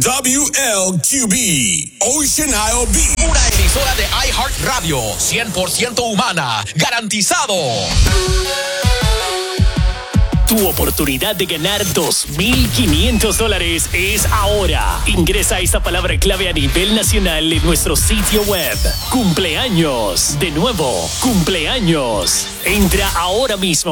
WLQB, Ocean Isle Beach. Una emisora de iHeartRadio, 100% humana, garantizado. Tu oportunidad de ganar $2,500 es ahora. Ingresa esta palabra clave a nivel nacional en nuestro sitio web. Cumpleaños. De nuevo, cumpleaños. Entra ahora mismo